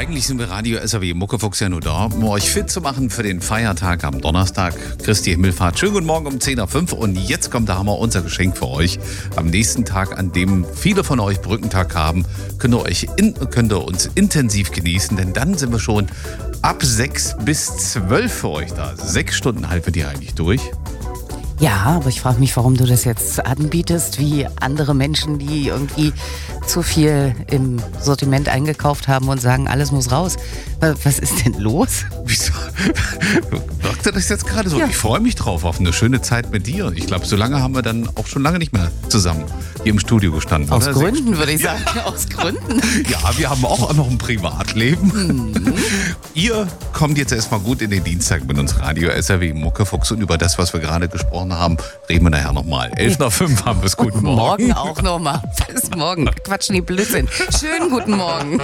Eigentlich sind wir Radio SAW Muckefuchs ja nur da, um euch fit zu machen für den Feiertag am Donnerstag. Christi Himmelfahrt. Schönen guten Morgen um 10.05 Uhr. Und jetzt kommt der Hammer, unser Geschenk für euch. Am nächsten Tag, an dem viele von euch Brückentag haben, könnt ihr uns intensiv genießen. Denn dann sind wir schon ab 6 bis 12 für euch da. 6 Stunden halten wir die eigentlich durch. Ja, aber ich frage mich, warum du das jetzt anbietest, wie andere Menschen, die irgendwie zu viel im Sortiment eingekauft haben und sagen, alles muss raus. Was ist denn los? Wieso? Wirkt das jetzt gerade so? Ja. Ich freue mich drauf auf eine schöne Zeit mit dir. Ich glaube, so lange haben wir dann auch schon lange nicht mehr zusammen hier im Studio gestanden. Aus oder? Gründen, würde ich sagen. Aus Gründen. Ja, wir haben auch noch ein Privatleben. Ihr kommt jetzt erstmal gut in den Dienstag mit uns Radio SAW Muckefuchs und über das, was wir gerade gesprochen haben, reden wir nachher nochmal. 11:05 haben wir es. Guten Morgen. Morgen auch nochmal. Bis morgen. Quatschen die Blödsinn. Schönen guten Morgen.